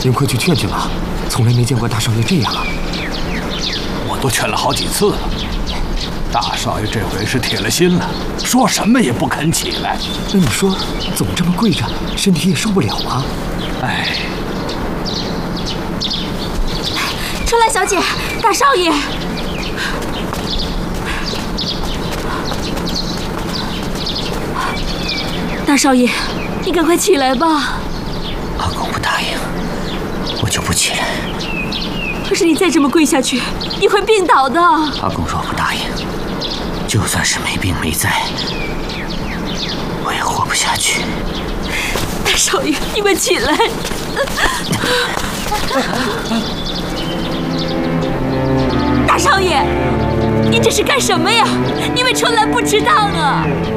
您快去劝劝吧，从来没见过大少爷这样啊！ 我都劝了好几次了，大少爷这回是铁了心了，说什么也不肯起来。 那你说，总这么跪着，身体也受不了啊？ 哎， 春兰小姐，大少爷。 大少爷，你赶快起来吧！ 阿公不答应，我就不起来。 可是你再这么跪下去，你会病倒的。 阿公若不答应，就算是没病没灾，我也活不下去。 大少爷，你们起来！大少爷，你这是干什么呀？你们春兰不值当啊！